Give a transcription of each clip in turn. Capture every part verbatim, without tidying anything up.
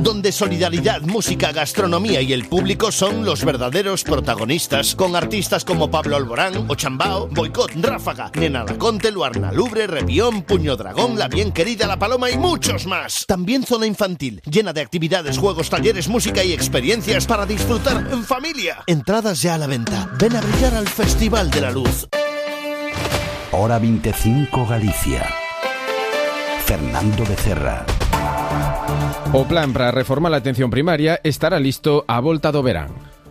donde solidaridad, música, gastronomía y el público son los verdaderos protagonistas, con artistas como Pablo Alborán, Ochambao, Boicot, Ráfaga, Nena Laconte, Luarna Lubre, Revión, Puño Dragón, La Bien Querida, La Paloma y muchos más. También zona infantil, llena de actividades, juegos, talleres, música y experiencias para disfrutar en familia. Entradas ya a la venta. Ven a brillar al Festival de la Luz. Hora veinticinco Galicia. Fernando Becerra. O plan para reformar a atención primaria estará listo á volta do verán.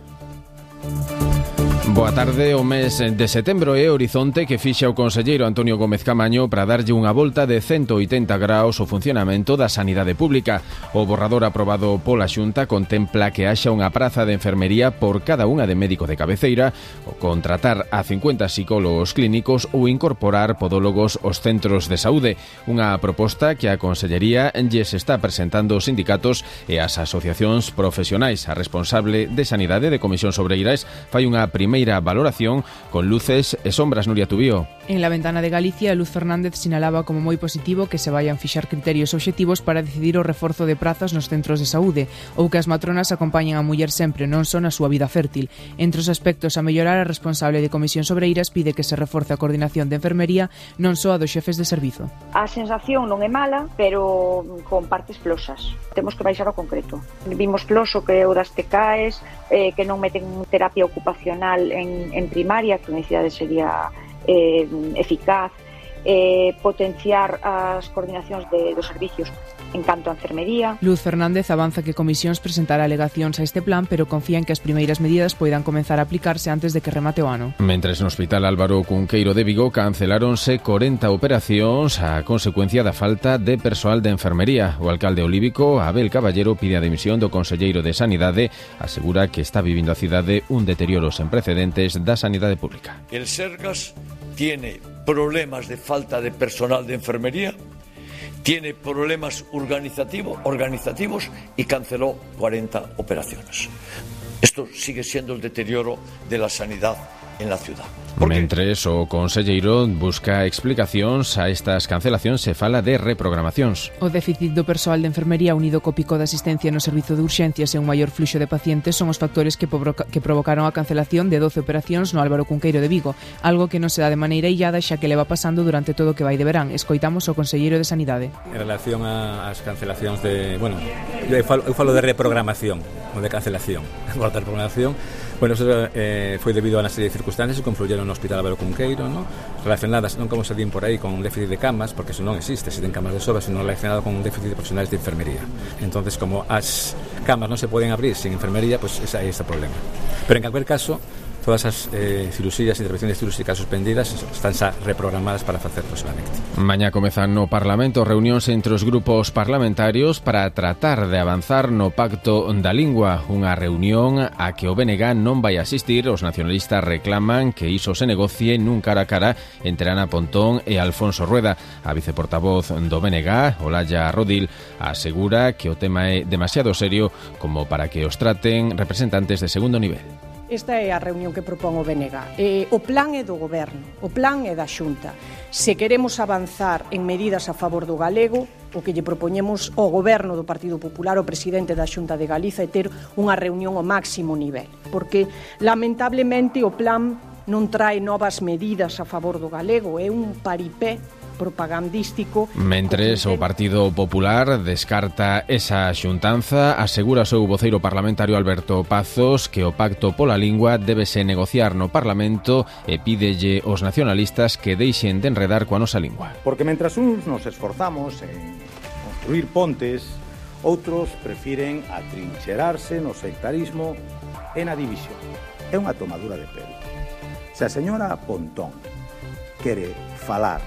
Boa tarde. O mes de setembro é o horizonte que fixa o conselleiro Antonio Gómez Camaño para darlle unha volta de ciento oitenta graus ao funcionamento da sanidade pública. O borrador aprobado pola Xunta contempla que haxa unha praza de enfermería por cada unha de médico de cabeceira, o contratar a cincuenta psicólogos clínicos ou incorporar podólogos aos centros de saúde. Unha proposta que a Consellería lles está presentando os sindicatos e as asociacións profesionais. A responsable de Sanidade de Comisións Obreiras fai unha primeira valoración con luces e sombras. Nuria Tubío. En la ventana de Galicia, Luz Fernández sinalaba como moi positivo que se vayan fixar criterios obxectivos para decidir o reforzo de prazas nos centros de saúde ou que as matronas acompañen a muller sempre, non só na súa vida fértil. Entre os aspectos a mellorar, a responsable de Comisións Obreiras pide que se reforce a coordinación de enfermería non só a dos xefes de servizo. A sensación non é mala, pero con partes flosas. Temos que baixar ao concreto. Vimos floso que o das T K Es, eh, que non meten terapia ocupacional en, en primaria, que a necesidade sería eh, eficaz, eh, potenciar as coordinacións de, dos servicios en canto a enfermería. Luz Fernández avanza que Comisións presentará alegacións a este plan, pero confía en que as primeiras medidas poidan comenzar a aplicarse antes de que remate o ano. Mentres no Hospital Álvaro Cunqueiro de Vigo canceláronse corenta operacións a consecuencia da falta de persoal de enfermería. O alcalde olívico, Abel Caballero, pide a dimisión do conselleiro de Sanidade, asegura que está vivindo a cidade un deterioro sen precedentes da sanidade pública. El Sergas tiene problemas de falta de personal de enfermería, tiene problemas organizativo, organizativos y canceló cuarenta operaciones. Esto sigue siendo el deterioro de la sanidad en la ciudad. Mentres o conselleiro busca explicacións a estas cancelacións e fala de reprogramacións. O déficit do persoal de enfermería unido co pico de asistencia no servizo de urxencias e un maior fluxo de pacientes son os factores que, provoca, que provocaron a cancelación de doce operacións no Álvaro Cunqueiro de Vigo, algo que non se dá de maneira illada xa que leva pasando durante todo o que vai de verán. Escoitamos o conselleiro de Sanidade. En relación ás cancelacións de... Bueno, eu falo, eu falo de reprogramación, non de cancelación. A reprogramación, bueno, eso eh, foi debido a unha serie de circunstancias que confluyeron no Hospital Álvaro Cunqueiro, ¿no? Relacionadas non como se din por aí con un déficit de camas, porque eso non existe, se ten camas de sobra, sino relacionado con un déficit de profesionales de enfermería. Entonces, como as camas non se poden abrir sin enfermería, pues ese é ese problema. Pero en cualquier caso, todas as eh, cirurxías, intervenciones cirúrxicas suspendidas están xa reprogramadas para facer próximamente. Mañá comezan no Parlamento reunións entre os grupos parlamentarios para tratar de avanzar no Pacto da Lingua, unha reunión a que o B N G non vai asistir. Os nacionalistas reclaman que iso se negocie nun cara a cara entre Ana Pontón e Alfonso Rueda. A viceportavoz do B N G, Olalla Rodil, asegura que o tema é demasiado serio como para que os traten representantes de segundo nivel. Esta é a reunión que propón o B N G. Eh, o plan é do Goberno, o plan é da Xunta. Se queremos avanzar en medidas a favor do galego, o que lle propoñemos ao Goberno do Partido Popular, o presidente da Xunta de Galiza, é ter unha reunión ao máximo nivel. Porque, lamentablemente, o plan non trae novas medidas a favor do galego, é un paripé propagandístico. Mentres o Partido Popular descarta esa xuntanza, asegura o seu voceiro parlamentario Alberto Pazos que o pacto pola lingua débese negociar no Parlamento e pídelle aos nacionalistas que deixen de enredar coa nosa lingua. Porque mentras uns nos esforzamos en construir pontes, outros prefiren atrincherarse no sectarismo e na división. É unha tomadura de pelo. Se a señora Pontón quere falar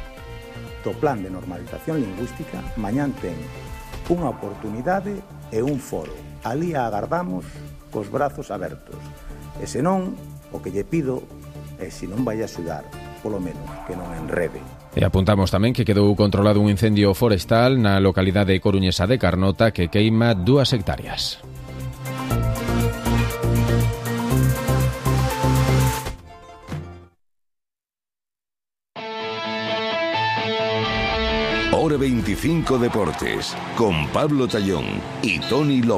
do plan de normalización lingüística, mañán ten unha oportunidade e un foro. Alí a agardamos cos brazos abertos. E senón, o que lle pido é, se non vai axudar, polo menos que non enrede. E apuntamos tamén que quedou controlado un incendio forestal na localidade coruñesa de Carnota que queima dúas hectáreas. Hora veinticinco Deportes, con Pablo Tallón y Tony López.